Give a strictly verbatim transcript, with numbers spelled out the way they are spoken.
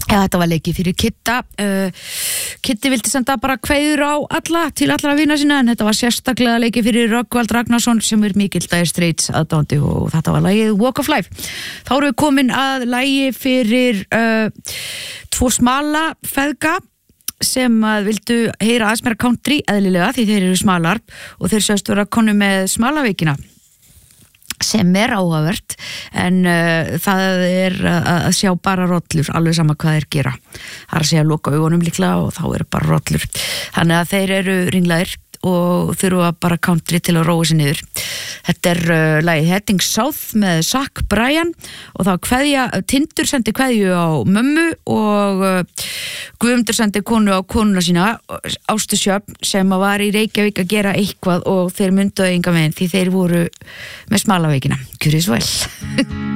Já, þetta var leikið fyrir Kitta. Uh, Kitti vildi senda bara kveður á alla, til allra vina sína, en þetta var sérstaklega leikið fyrir Rögnvald Ragnarsson sem er mikill Dire Straits aðdáandi og þetta var lagið Walk of Life. Þá erum við komin að lagi fyrir uh, tvo smala feðga sem að vildu heyra aðeins meira country eðlilega því þeir eru smalar og þeir sögst vera konu með smalaveikina. Sem er áhugavert en uh, það er uh, að sjá bara rollur alveg sama hvað þeir gera. Það er að segja að loka augunum líklega og þá eru bara rollur. Þannig að þeir eru ringlaðir og þurfa bara country til að róa sig niður. Þetta er uh, lagið Heading South með Zach Bryan og þá kveðja, Tindur sendi kveðju á mömmu og uh, Guðmundur sendi konu á konuna sína Ástu Sjöfn sem var í Reykjavík að gera eitthvað og þeir mynduðu enga veginn því þeir voru með smalaveikina. Gjörið svo vel.